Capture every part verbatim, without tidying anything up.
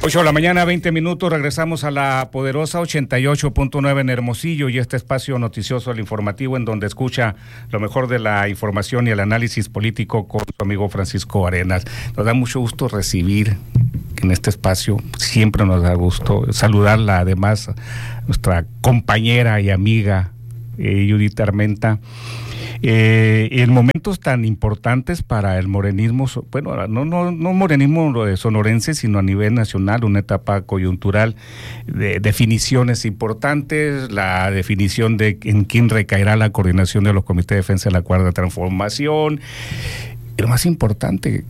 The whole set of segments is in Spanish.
ocho de la mañana, veinte minutos, regresamos a la poderosa ochenta y ocho punto nueve en Hermosillo y este espacio noticioso, el informativo, en donde escucha lo mejor de la información y el análisis político con su amigo Francisco Arenas. Nos da mucho gusto recibir en este espacio, siempre nos da gusto saludarla, además, nuestra compañera y amiga eh, Judith Armenta. Eh, en momentos tan importantes para el morenismo, bueno, no, no, no morenismo sonorense, sino a nivel nacional, una etapa coyuntural de definiciones importantes, la definición de en quién recaerá la coordinación de los comités de defensa de la Cuarta Transformación, y lo más importante,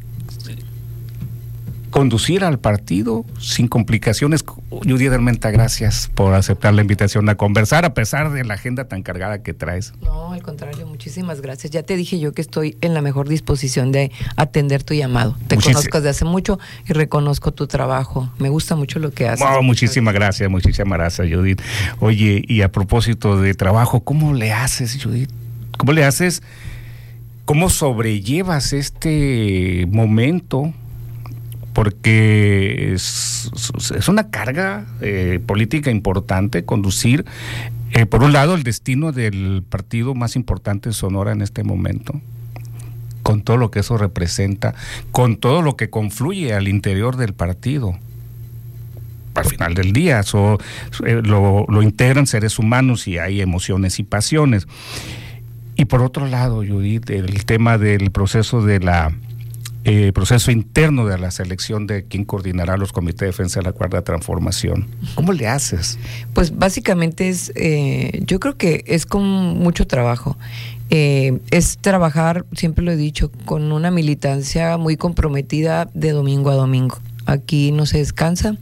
conducir al partido sin complicaciones. Judith Armenta, gracias por aceptar la invitación a conversar a pesar de la agenda tan cargada que traes. No, al contrario, muchísimas gracias. Ya te dije yo que estoy en la mejor disposición de atender tu llamado. Te Muchis- conozco desde hace mucho y reconozco tu trabajo. Me gusta mucho lo que haces. Oh, muchísimas gracias, muchísimas gracias, Judith. Oye, y a propósito de trabajo, ¿cómo le haces, Judith? ¿Cómo le haces? ¿Cómo sobrellevas este momento? Porque es, es una carga eh, política importante conducir, eh, por un lado, el destino del partido más importante en Sonora en este momento, con todo lo que eso representa, con todo lo que confluye al interior del partido. Al final del día, eso, eh, lo, lo integran seres humanos y hay emociones y pasiones. Y por otro lado, Judith, el tema del proceso de la... Eh, proceso interno de la selección de quién coordinará los comités de defensa de la Cuarta Transformación. ¿Cómo le haces? Pues básicamente es, eh, yo creo que es con mucho trabajo. Eh, es trabajar, siempre lo he dicho, con una militancia muy comprometida de domingo a domingo. Aquí no se descansa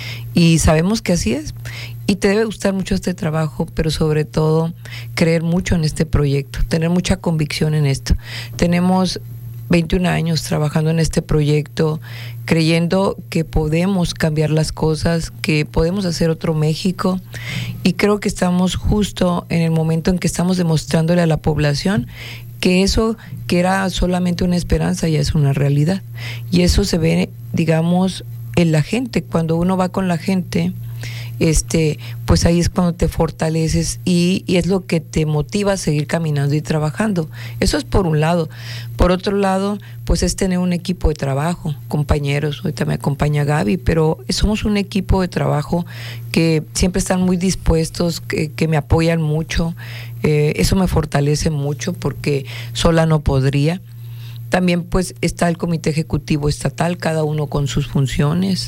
y sabemos que así es. Y te debe gustar mucho este trabajo, pero sobre todo creer mucho en este proyecto, tener mucha convicción en esto. Tenemos veintiún años trabajando en este proyecto, creyendo que podemos cambiar las cosas, que podemos hacer otro México, y creo que estamos justo en el momento en que estamos demostrándole a la población que eso que era solamente una esperanza ya es una realidad. Y eso se ve, digamos, en la gente. Cuando uno va con la gente, este, pues ahí es cuando te fortaleces y, y es lo que te motiva a seguir caminando y trabajando. Eso es por un lado. Por otro lado, pues es tener un equipo de trabajo, compañeros. Ahorita me acompaña Gaby, pero somos un equipo de trabajo que siempre están muy dispuestos, que, que me apoyan mucho. Eh, eso me fortalece mucho porque sola no podría. También pues está el Comité Ejecutivo Estatal, cada uno con sus funciones.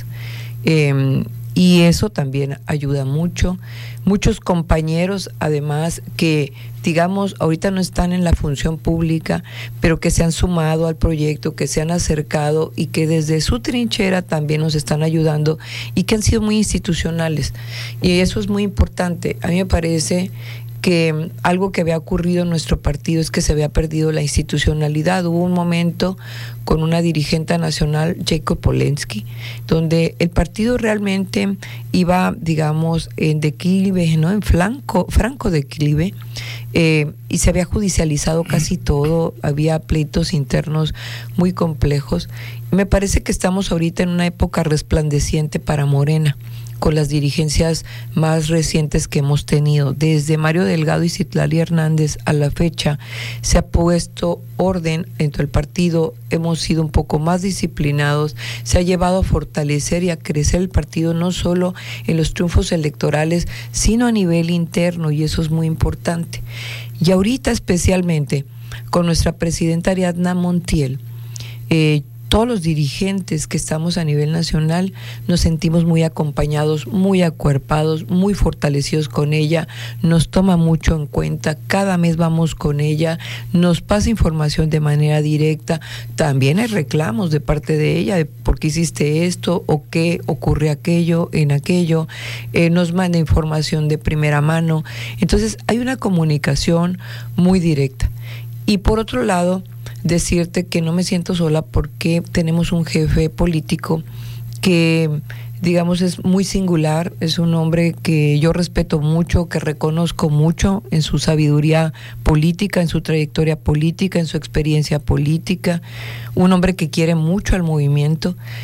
Eh, Y eso también ayuda mucho. Muchos compañeros, además, que, digamos, ahorita no están en la función pública, pero que se han sumado al proyecto, que se han acercado y que desde su trinchera también nos están ayudando y que han sido muy institucionales. Y eso es muy importante. A mí me parece que algo que había ocurrido en nuestro partido es que se había perdido la institucionalidad. Hubo un momento con una dirigente nacional, Jacob Polensky, donde el partido realmente iba, digamos, en declive, ¿no? En flanco, franco declive, eh, y se había judicializado casi todo, había pleitos internos muy complejos. Me parece que estamos ahorita en una época resplandeciente para Morena, con las dirigencias más recientes que hemos tenido. Desde Mario Delgado y Citlali Hernández a la fecha se ha puesto orden dentro del partido, hemos sido un poco más disciplinados, se ha llevado a fortalecer y a crecer el partido no solo en los triunfos electorales, sino a nivel interno, y eso es muy importante. Y ahorita especialmente con nuestra presidenta Ariadna Montiel, eh, todos los dirigentes que estamos a nivel nacional nos sentimos muy acompañados, muy acuerpados, muy fortalecidos con ella, nos toma mucho en cuenta, cada mes vamos con ella, nos pasa información de manera directa, también hay reclamos de parte de ella de por qué hiciste esto o qué ocurre aquello en aquello, eh, nos manda información de primera mano, entonces hay una comunicación muy directa. Y por otro lado, decirte que no me siento sola porque tenemos un jefe político que, digamos, es muy singular, es un hombre que yo respeto mucho, que reconozco mucho en su sabiduría política, en su trayectoria política, en su experiencia política, un hombre que quiere mucho al movimiento,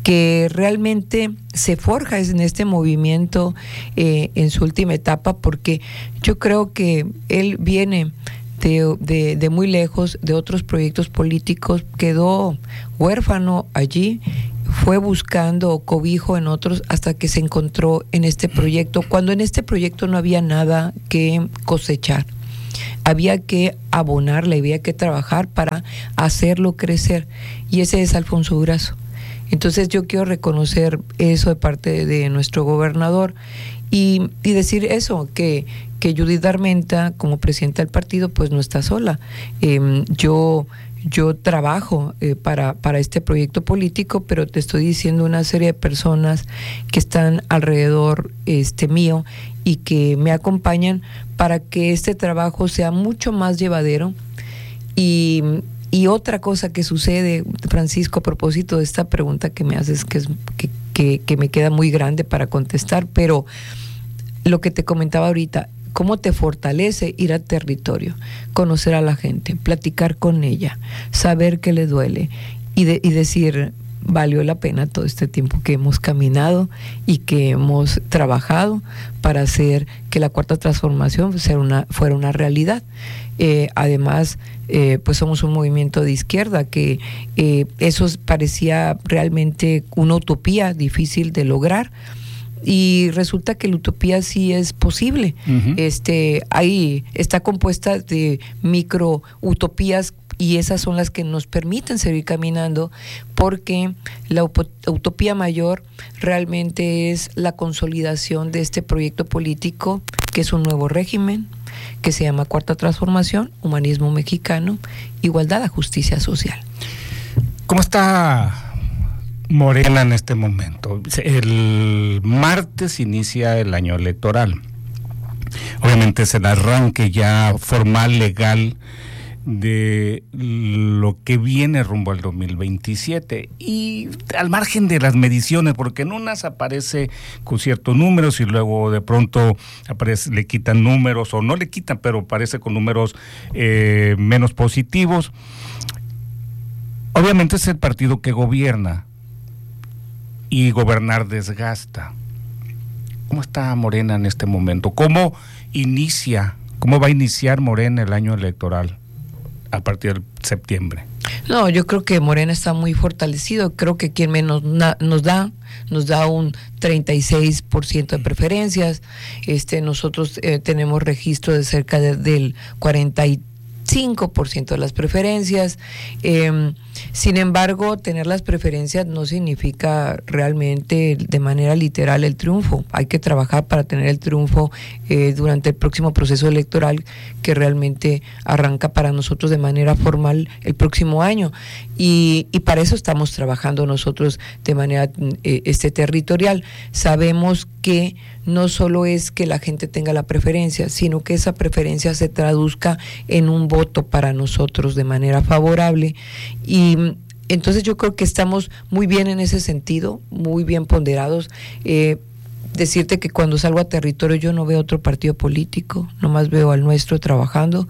que realmente se forja en este movimiento eh, en su última etapa, porque yo creo que él viene de, de, de muy lejos, de otros proyectos políticos, quedó huérfano allí, fue buscando cobijo en otros hasta que se encontró en este proyecto, cuando en este proyecto no había nada que cosechar. Había que abonarle, había que trabajar para hacerlo crecer, y ese es Alfonso Durazo. Entonces yo quiero reconocer eso de parte de, de nuestro gobernador y, y decir eso, que, que Judith Armenta, como presidenta del partido, pues no está sola. Eh, yo... Yo trabajo eh, para, para este proyecto político, pero te estoy diciendo una serie de personas que están alrededor este, mío y que me acompañan para que este trabajo sea mucho más llevadero. Y, y otra cosa que sucede, Francisco, a propósito de esta pregunta que me haces, que, es, que, que, que me queda muy grande para contestar, pero lo que te comentaba ahorita, cómo te fortalece ir al territorio, conocer a la gente, platicar con ella, saber qué le duele y, de, y decir, valió la pena todo este tiempo que hemos caminado y que hemos trabajado para hacer que la Cuarta Transformación fuera una, fuera una realidad. Eh, además, eh, pues somos un movimiento de izquierda que eh, eso parecía realmente una utopía difícil de lograr. Y resulta que la utopía sí es posible. Uh-huh. Este, ahí está compuesta de micro utopías y esas son las que nos permiten seguir caminando, porque la utopía mayor realmente es la consolidación de este proyecto político, que es un nuevo régimen, que se llama Cuarta Transformación, Humanismo Mexicano, Igualdad a Justicia Social. ¿Cómo está Morena en este momento? El martes inicia el año electoral. Obviamente es el arranque ya formal, legal, de lo que viene rumbo al dos mil veintisiete, y al margen de las mediciones, porque en unas aparece con ciertos números y luego de pronto aparece, le quitan números, o no le quitan, pero aparece con números eh, menos positivos. Obviamente es el partido que gobierna, y gobernar desgasta. ¿Cómo está Morena en este momento? ¿Cómo inicia, cómo va a iniciar Morena el año electoral a partir de septiembre? No, yo creo que Morena está muy fortalecido. Creo que quien menos na, nos da, nos da un treinta y seis por ciento de preferencias. Este, nosotros eh, tenemos registro de cerca de, del cuarenta y cinco por ciento de las preferencias. Eh, sin embargo, tener las preferencias no significa realmente de manera literal el triunfo. Hay que trabajar para tener el triunfo eh, durante el próximo proceso electoral, que realmente arranca para nosotros de manera formal el próximo año. Y, y para eso estamos trabajando nosotros de manera eh, este, territorial. Sabemos que no solo es que la gente tenga la preferencia, sino que esa preferencia se traduzca en un voto para nosotros de manera favorable. Y entonces yo creo que estamos muy bien en ese sentido, muy bien ponderados. Eh, decirte que cuando salgo a territorio yo no veo otro partido político, nomás veo al nuestro trabajando,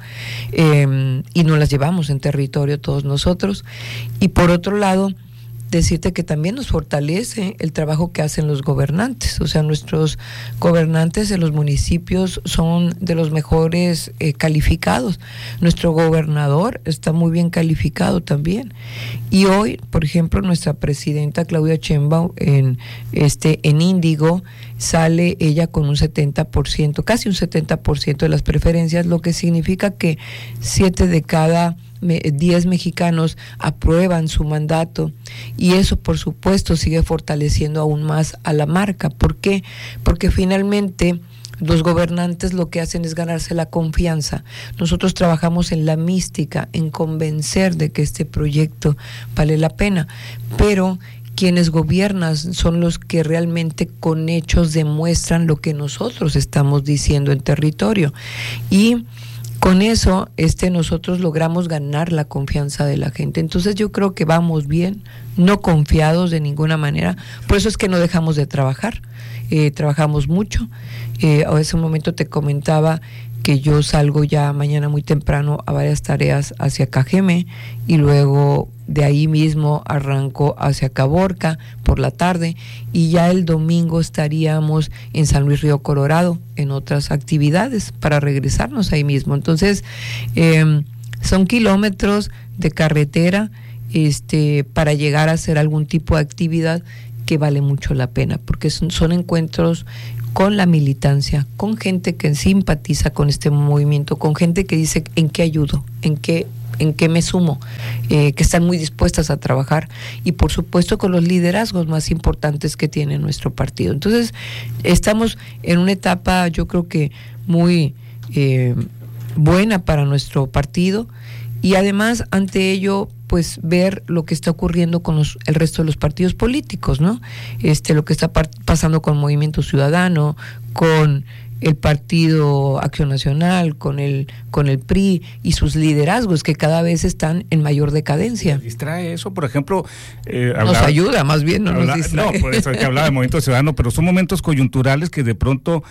eh, y nos las llevamos en territorio todos nosotros. Y por otro lado, decirte que también nos fortalece el trabajo que hacen los gobernantes. O sea, nuestros gobernantes en los municipios son de los mejores eh, calificados. Nuestro gobernador está muy bien calificado también. Y hoy, por ejemplo, nuestra presidenta Claudia Sheinbaum en este en Índigo sale ella con un setenta por ciento, casi un setenta por ciento de las preferencias, lo que significa que siete de cada diez mexicanos aprueban su mandato, y eso por supuesto sigue fortaleciendo aún más a la marca. ¿Por qué? Porque finalmente los gobernantes lo que hacen es ganarse la confianza. Nosotros trabajamos en la mística, en convencer de que este proyecto vale la pena, pero quienes gobiernan son los que realmente con hechos demuestran lo que nosotros estamos diciendo en territorio, y con eso este, nosotros logramos ganar la confianza de la gente. Entonces yo creo que vamos bien, no confiados de ninguna manera. Por eso es que no dejamos de trabajar. Eh, trabajamos mucho. Eh, a ese momento te comentaba que yo salgo ya mañana muy temprano a varias tareas hacia Cajeme y luego de ahí mismo arranco hacia Caborca por la tarde y ya el domingo estaríamos en San Luis Río Colorado en otras actividades para regresarnos ahí mismo. Entonces, eh, son kilómetros de carretera este, para llegar a hacer algún tipo de actividad que vale mucho la pena, porque son, son encuentros con la militancia, con gente que simpatiza con este movimiento, con gente que dice en qué ayudo, en qué, en qué me sumo, eh, que están muy dispuestas a trabajar y por supuesto con los liderazgos más importantes que tiene nuestro partido. Entonces estamos en una etapa yo creo que muy eh, buena para nuestro partido y además ante ello pues ver lo que está ocurriendo con los, el resto de los partidos políticos, ¿no? Este, lo que está par- pasando con Movimiento Ciudadano, con el Partido Acción Nacional, con el, con el P R I y sus liderazgos que cada vez están en mayor decadencia. ¿Nos distrae eso? Por ejemplo... Eh, hablaba, nos ayuda, más bien, no habla, nos distrae. No, por eso es que hablaba de Movimiento Ciudadano, pero son momentos coyunturales que de pronto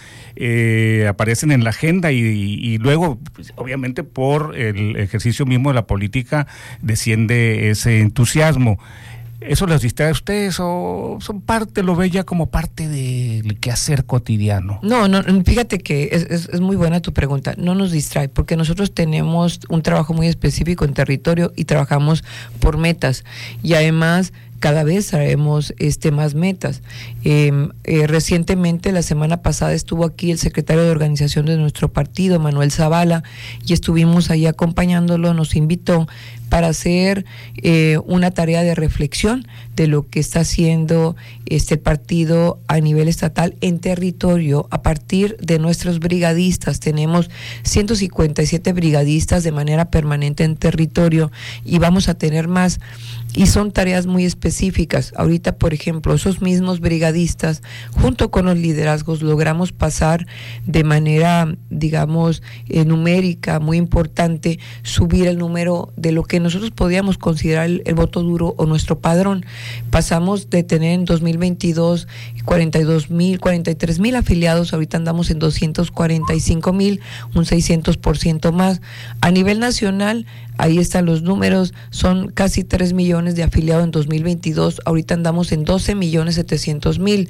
eh, aparecen en la agenda y, y, y luego, pues, obviamente, por el ejercicio mismo de la política desciende ese entusiasmo. ¿Eso les distrae a ustedes o son parte, lo ve ya como parte del quehacer cotidiano? No, no, fíjate que es, es, es muy buena tu pregunta. No nos distrae porque nosotros tenemos un trabajo muy específico en territorio y trabajamos por metas y además cada vez traemos este, más metas. Eh, eh, recientemente, la semana pasada, estuvo aquí el secretario de organización de nuestro partido, Manuel Zavala, y estuvimos ahí acompañándolo, nos invitó para hacer eh, una tarea de reflexión de lo que está haciendo este partido a nivel estatal en territorio a partir de nuestros brigadistas. Tenemos ciento cincuenta y siete brigadistas de manera permanente en territorio y vamos a tener más. Y son tareas muy específicas. Ahorita, por ejemplo, esos mismos brigadistas, junto con los liderazgos, logramos pasar de manera, digamos, eh, numérica, muy importante, subir el número de lo que nosotros podíamos considerar el, el voto duro o nuestro padrón. Pasamos de tener en dos mil veintidós cuarenta y dos mil, cuarenta y tres mil afiliados, ahorita andamos en doscientos cuarenta y cinco mil, un seiscientos por ciento más. A nivel nacional, ahí están los números, son casi tres millones de afiliados en dos mil veintidós, ahorita andamos en doce millones setecientos mil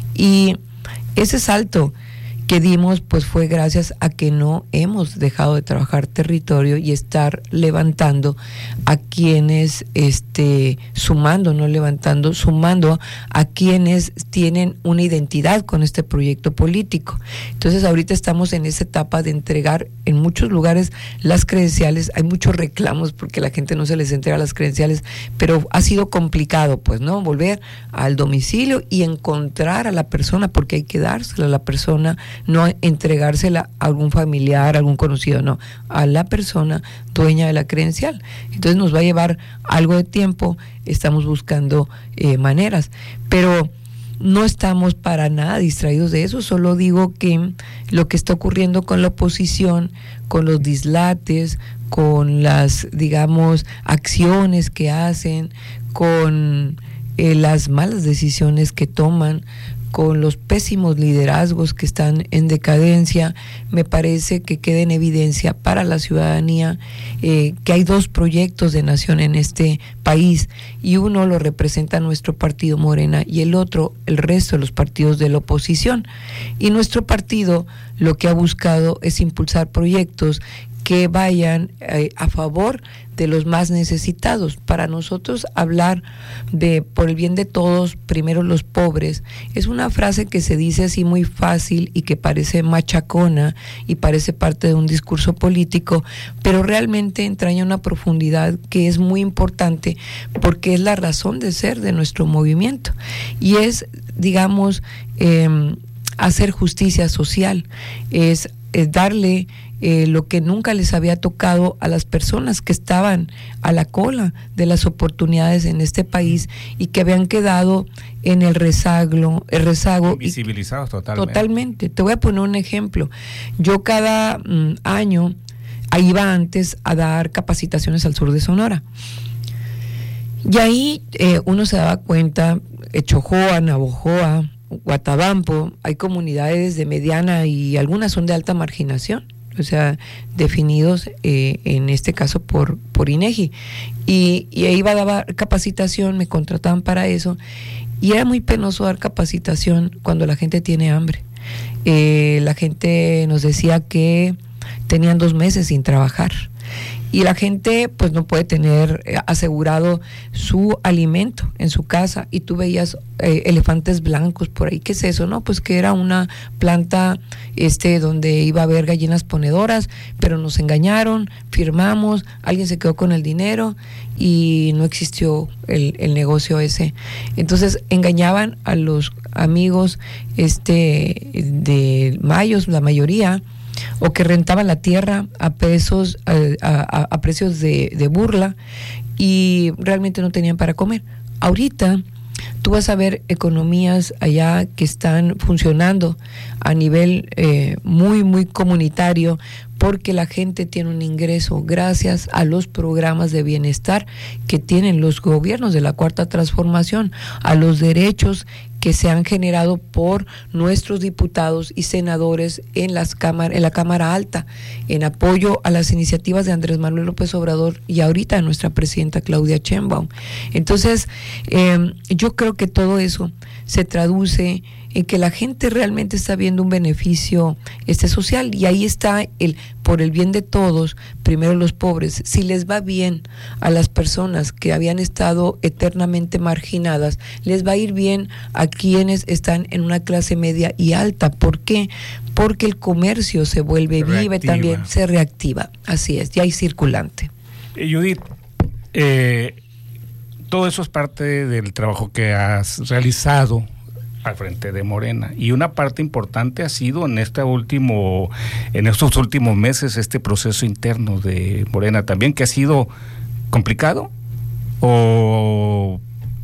y ese salto que dimos pues fue gracias a que no hemos dejado de trabajar territorio y estar levantando a quienes este sumando, no levantando, sumando a quienes tienen una identidad con este proyecto político. Entonces ahorita estamos en esa etapa de entregar en muchos lugares las credenciales, hay muchos reclamos porque la gente no se les entrega las credenciales, pero ha sido complicado pues, ¿no? Volver al domicilio y encontrar a la persona porque hay que dársela a la persona, no entregársela a algún familiar, a algún conocido, no, a la persona dueña de la credencial. Entonces nos va a llevar algo de tiempo, estamos buscando eh, maneras, pero no estamos para nada distraídos de eso, solo digo que lo que está ocurriendo con la oposición, con los dislates, con las, digamos, acciones que hacen, con eh, las malas decisiones que toman, con los pésimos liderazgos que están en decadencia, me parece que queda en evidencia para la ciudadanía eh, que hay dos proyectos de nación en este país y uno lo representa nuestro partido Morena y el otro el resto de los partidos de la oposición. Y nuestro partido lo que ha buscado es impulsar proyectos que vayan eh, a favor de los más necesitados. Para nosotros hablar de por el bien de todos, primero los pobres, es una frase que se dice así muy fácil y que parece machacona y parece parte de un discurso político, pero realmente entraña una profundidad que es muy importante porque es la razón de ser de nuestro movimiento y es, digamos, eh, hacer justicia social, es, es darle Eh, lo que nunca les había tocado a las personas que estaban a la cola de las oportunidades en este país y que habían quedado en el rezago, el rezago invisibilizados totalmente. Totalmente. Te voy a poner un ejemplo. Yo cada mm, año iba antes a dar capacitaciones al sur de Sonora. Y ahí eh, uno se daba cuenta, Echojoa, Navojoa, Guatabampo, hay comunidades de mediana y algunas son de alta marginación. o sea, definidos eh, en este caso por, por INEGI. Y, y ahí iba a dar capacitación, me contrataban para eso, y era muy penoso dar capacitación cuando la gente tiene hambre. Eh, la gente nos decía que tenían dos meses sin trabajar. Y la gente pues no puede tener asegurado su alimento en su casa, y tú veías eh, elefantes blancos por ahí. ¿Qué es eso? No, pues que era una planta este donde iba a haber gallinas ponedoras, pero nos engañaron, firmamos, alguien se quedó con el dinero y no existió el, el negocio ese. Entonces engañaban a los amigos este de mayos, la mayoría, o que rentaban la tierra a pesos, a, a, a precios de, de burla, y realmente no tenían para comer. Ahorita tú vas a ver economías allá que están funcionando a nivel eh, muy, muy comunitario, porque la gente tiene un ingreso gracias a los programas de bienestar que tienen los gobiernos de la Cuarta Transformación, a los derechos que se han generado por nuestros diputados y senadores en las cámaras, en la Cámara Alta, en apoyo a las iniciativas de Andrés Manuel López Obrador y ahorita a nuestra presidenta Claudia Sheinbaum. Entonces, eh, yo creo que todo eso se traduce en que la gente realmente está viendo un beneficio este social, y ahí está el por el bien de todos, primero los pobres. Si les va bien a las personas que habían estado eternamente marginadas, les va a ir bien a quienes están en una clase media y alta. ¿Por qué? Porque el comercio se vuelve vivo, también se reactiva. Así es, ya hay circulante. Eh, Judith, eh, todo eso es parte del trabajo que has realizado al frente de Morena, y una parte importante ha sido en este último, en estos últimos meses, este proceso interno de Morena también, que ha sido complicado o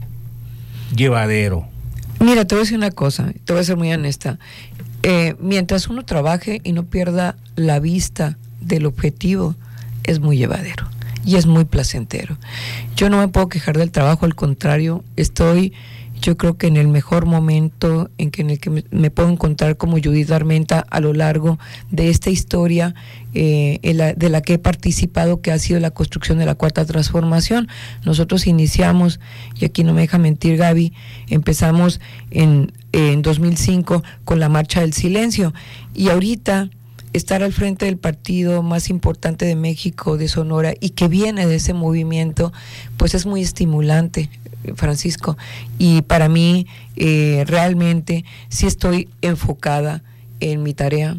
llevadero. Mira, te voy a decir una cosa, te voy a ser muy honesta. Eh, mientras uno trabaje y no pierda la vista del objetivo, es muy llevadero y es muy placentero. Yo no me puedo quejar del trabajo, al contrario, estoy, yo creo que en el mejor momento en que en el que me, me puedo encontrar como Judith Armenta a lo largo de esta historia eh, en la, de la que he participado, que ha sido la construcción de la Cuarta Transformación. Nosotros iniciamos, y aquí no me deja mentir Gaby, empezamos en, en dos mil cinco con la Marcha del Silencio, y ahorita estar al frente del partido más importante de México, de Sonora, y que viene de ese movimiento, pues es muy estimulante, Francisco, y para mí eh, realmente sí estoy enfocada en mi tarea,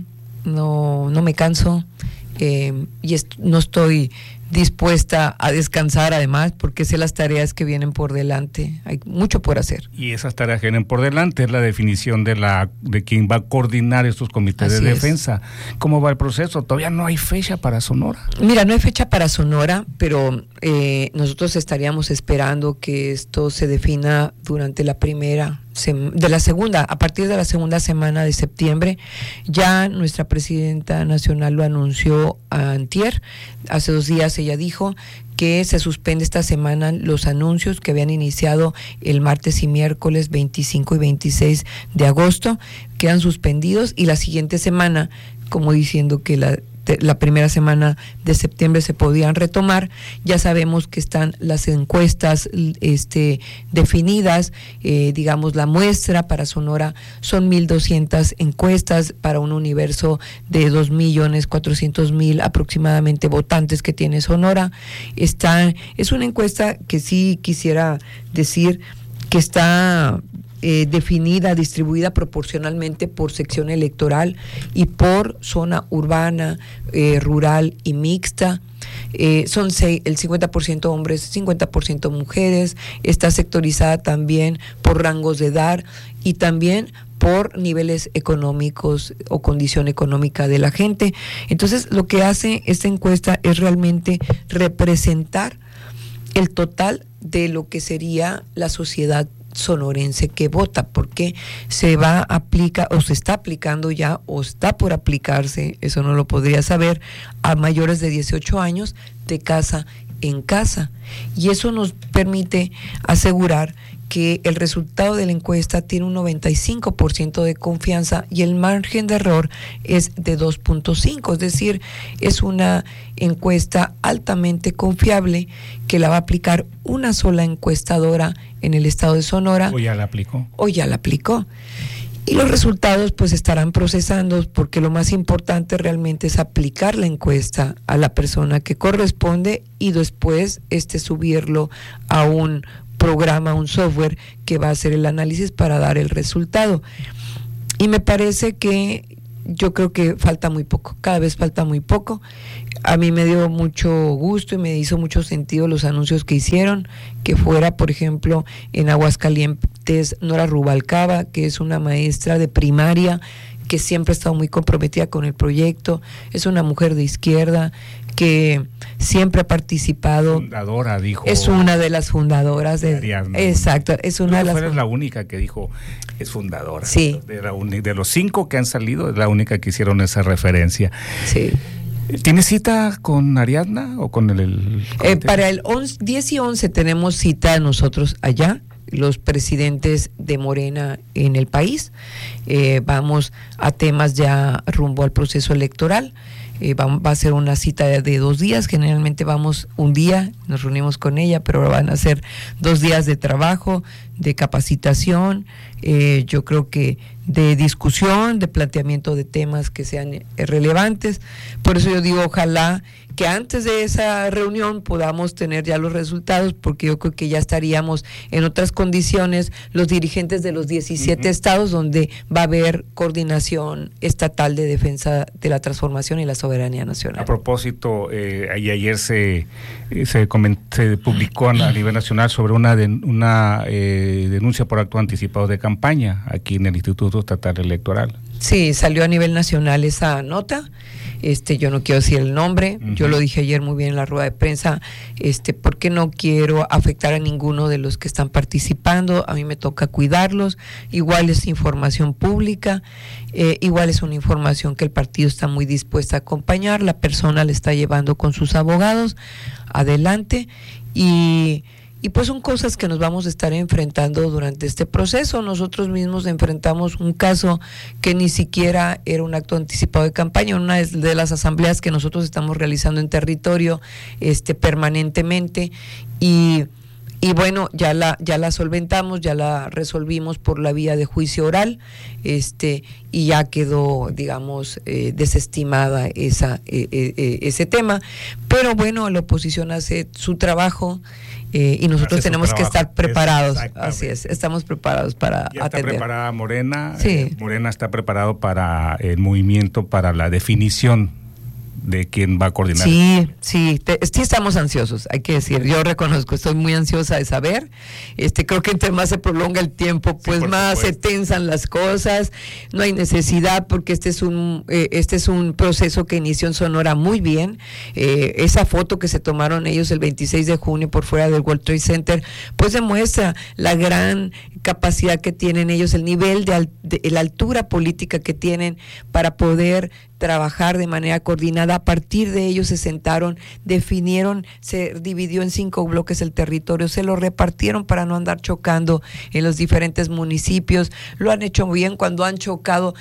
no, no me canso, eh, y est- no estoy dispuesta a descansar, además, porque sé las tareas que vienen por delante. Hay mucho por hacer. Y esas tareas que vienen por delante es la definición de la de quién va a coordinar estos comités Así de es. defensa. ¿Cómo va el proceso? Todavía no hay fecha para Sonora. Mira, no hay fecha para Sonora, pero eh, nosotros estaríamos esperando que esto se defina durante la primera de la segunda, a partir de la segunda semana de septiembre. Ya nuestra presidenta nacional lo anunció antier, hace dos días ella dijo que se suspende esta semana los anuncios que habían iniciado el martes y miércoles veinticinco y veintiséis de agosto, quedan suspendidos, y la siguiente semana, como diciendo que la la primera semana de septiembre se podían retomar. Ya sabemos que están las encuestas este, definidas, eh, digamos la muestra para Sonora son mil doscientas encuestas para un universo de dos millones cuatrocientos mil aproximadamente votantes que tiene Sonora. Está, es una encuesta que sí quisiera decir que está Eh, definida, distribuida proporcionalmente por sección electoral y por zona urbana, eh, rural y mixta. Eh, son seis, el cincuenta por ciento hombres, cincuenta por ciento mujeres. Está sectorizada también por rangos de edad y también por niveles económicos o condición económica de la gente. Entonces, lo que hace esta encuesta es realmente representar el total de lo que sería la sociedad sonorense que vota, porque se va a aplicar o se está aplicando ya o está por aplicarse, eso no lo podría saber, a mayores de dieciocho años de casa en casa, y eso nos permite asegurar que el resultado de la encuesta tiene un noventa y cinco por ciento de confianza y el margen de error es de dos punto cinco, es decir, es una encuesta altamente confiable que la va a aplicar una sola encuestadora en el estado de Sonora. ¿O ya la aplicó? O ya la aplicó. Y los resultados pues estarán procesando, porque lo más importante realmente es aplicar la encuesta a la persona que corresponde y después este subirlo a un programa, un software que va a hacer el análisis para dar el resultado. Y me parece que yo creo que falta muy poco, cada vez falta muy poco. A mí me dio mucho gusto y me hizo mucho sentido los anuncios que hicieron, que fuera, por ejemplo, en Aguascalientes, Nora Rubalcaba, que es una maestra de primaria que siempre ha estado muy comprometida con el proyecto, es una mujer de izquierda que siempre ha participado. Fundadora, dijo. Es una de las fundadoras de. Ariadna. Exacto, es una de las. Eres la única que dijo es fundadora. Sí. De, la uni, de los cinco que han salido, es la única que hicieron esa referencia. Sí. ¿Tienes cita con Ariadna o con el? el eh, para el once, diez y once tenemos cita nosotros allá, los presidentes de Morena en el país. Eh, vamos a temas ya rumbo al proceso electoral. Eh, va, va a ser una cita de, de dos días, generalmente vamos un día, nos reunimos con ella, pero van a ser dos días de trabajo, de capacitación, eh, yo creo que de discusión, de planteamiento de temas que sean eh, relevantes. Por eso yo digo, ojalá que antes de esa reunión podamos tener ya los resultados, porque yo creo que ya estaríamos en otras condiciones los dirigentes de los diecisiete uh-huh. estados, donde va a haber coordinación estatal de defensa de la transformación y la soberanía nacional. A propósito, eh, ayer se se, coment, se publicó a nivel nacional sobre una de, una eh, denuncia por acto anticipado de campaña aquí en el Instituto Estatal Electoral. Sí, salió a nivel nacional esa nota. Este, yo no quiero decir el nombre, uh-huh. yo lo dije ayer muy bien en la rueda de prensa, este, porque no quiero afectar a ninguno de los que están participando. A mí me toca cuidarlos. Igual es información pública, eh, igual es una información que el partido está muy dispuesta a acompañar, la persona la está llevando con sus abogados adelante, y Y pues son cosas que nos vamos a estar enfrentando durante este proceso. Nosotros mismos enfrentamos un caso que ni siquiera era un acto anticipado de campaña, una de las asambleas que nosotros estamos realizando en territorio este, permanentemente, y, y bueno, ya la, ya la solventamos, ya la resolvimos por la vía de juicio oral, este, y ya quedó, digamos, eh, desestimada esa, eh, eh, ese tema. Pero bueno, la oposición hace su trabajo. Eh, y nosotros tenemos que estar preparados, así es, estamos preparados para ya atender. Está preparada Morena, sí. eh, Morena está preparado para el movimiento, para la definición de quién va a coordinar. Sí, sí, te, sí estamos ansiosos, hay que decir, yo reconozco, estoy muy ansiosa de saber, este, creo que entre más se prolonga el tiempo, pues sí, más supuesto. se tensan las cosas, no hay necesidad, porque este es un eh, este es un proceso que inició en Sonora muy bien. Eh, esa foto que se tomaron ellos el veintiséis de junio por fuera del World Trade Center, pues demuestra la gran capacidad que tienen ellos, el nivel de, al, de la altura política que tienen para poder trabajar de manera coordinada. A partir de ellos se sentaron, definieron, se dividió en cinco bloques el territorio, se lo repartieron para no andar chocando en los diferentes municipios. Lo han hecho bien cuando han chocado,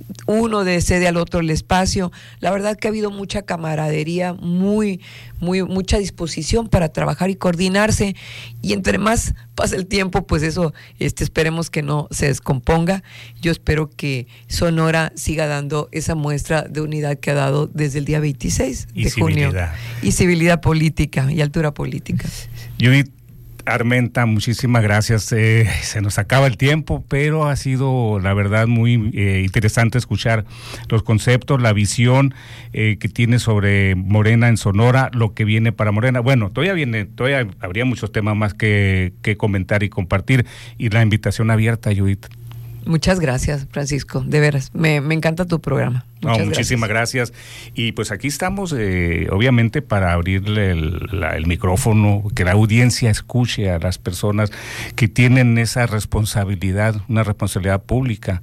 uno de cede al otro el espacio. La verdad que ha habido mucha camaradería, muy, muy, mucha disposición para trabajar y coordinarse, y entre más pasa el tiempo, pues eso, este, esperemos que no se descomponga. Yo espero que Sonora siga dando esa muestra de unidad que ha dado desde el día veintiséis de junio. Y civilidad política y altura política. Judith Armenta, muchísimas gracias. Eh, se nos acaba el tiempo, pero ha sido, la verdad, muy eh, interesante escuchar los conceptos, la visión eh, que tiene sobre Morena en Sonora, lo que viene para Morena. Bueno, todavía viene, todavía habría muchos temas más que, que comentar y compartir, y la invitación abierta, Judith. Muchas gracias, Francisco, de veras, me, me encanta tu programa. Muchas no, muchísimas gracias. gracias. Y pues aquí estamos, eh, obviamente, para abrirle el, la, el micrófono, que la audiencia escuche a las personas que tienen esa responsabilidad, una responsabilidad pública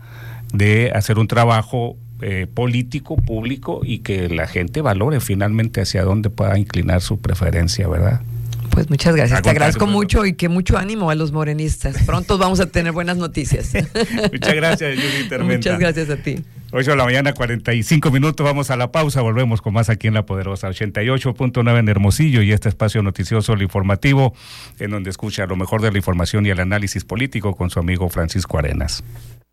de hacer un trabajo eh, político, público, y que la gente valore finalmente hacia dónde pueda inclinar su preferencia, ¿verdad? Pues muchas gracias, te agradezco mucho y que mucho ánimo a los morenistas. Pronto vamos a tener buenas noticias. Muchas gracias, Judith Armenta. Muchas gracias a ti. ocho de la mañana, cuarenta y cinco minutos, vamos a la pausa, volvemos con más aquí en La Poderosa, ochenta y ocho punto nueve en Hermosillo, y este espacio noticioso, el informativo, en donde escucha lo mejor de la información y el análisis político con su amigo Francisco Arenas.